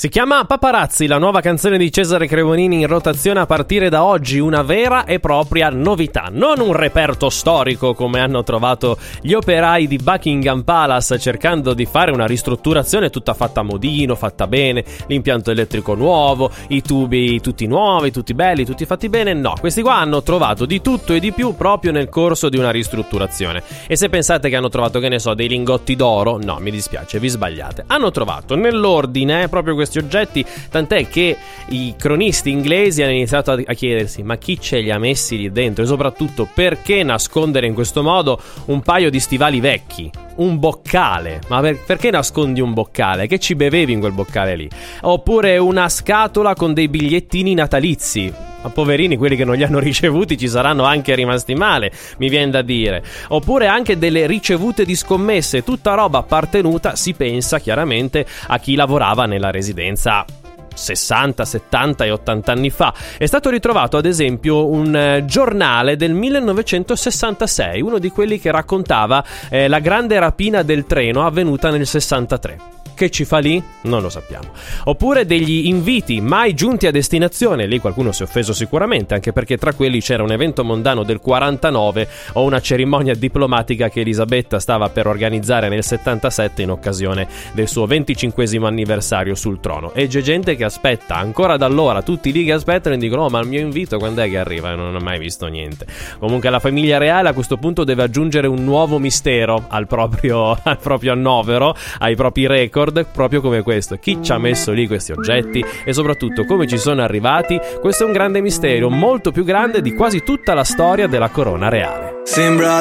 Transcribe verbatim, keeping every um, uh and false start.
Si chiama Paparazzi, la nuova canzone di Cesare Cremonini in rotazione a partire da oggi, una vera e propria novità. Non un reperto storico come hanno trovato gli operai di Buckingham Palace cercando di fare una ristrutturazione tutta fatta a modino, fatta bene, l'impianto elettrico nuovo, i tubi tutti nuovi, tutti belli, tutti fatti bene. No, questi qua hanno trovato di tutto e di più proprio nel corso di una ristrutturazione. E se pensate che hanno trovato, che ne so, dei lingotti d'oro, no, mi dispiace, vi sbagliate. Hanno trovato nell'ordine proprio questi oggetti, tant'è che i cronisti inglesi hanno iniziato a chiedersi ma chi ce li ha messi lì dentro e soprattutto perché nascondere in questo modo un paio di stivali vecchi, un boccale. Ma per, perché nascondi un boccale? Che ci bevevi in quel boccale lì? Oppure una scatola con dei bigliettini natalizi. Ma poverini, quelli che non li hanno ricevuti ci saranno anche rimasti male, mi viene da dire. Oppure anche delle ricevute di scommesse, tutta roba appartenuta, si pensa chiaramente, a chi lavorava nella residenza sessanta, settanta e ottanta anni fa. È stato ritrovato ad esempio un eh, giornale del millenovecentosessantasei, uno di quelli che raccontava eh, la grande rapina del treno avvenuta nel sessantatré. Che ci fa lì? Non lo sappiamo. Oppure degli inviti mai giunti a destinazione. Lì qualcuno si è offeso sicuramente, anche perché tra quelli c'era un evento mondano del quarantanove o una cerimonia diplomatica che Elisabetta stava per organizzare nel settantasette in occasione del suo venticinquesimo anniversario sul trono. E c'è gente che aspetta ancora da allora, tutti lì che aspettano e dicono oh, ma il mio invito quando è che arriva? E non ho mai visto niente. Comunque la famiglia reale a questo punto deve aggiungere un nuovo mistero al proprio, al proprio annovero, ai propri record, proprio come questo. Chi ci ha messo lì questi oggetti e soprattutto come ci sono arrivati? Questo è un grande mistero, molto più grande di quasi tutta la storia della corona reale. Sembra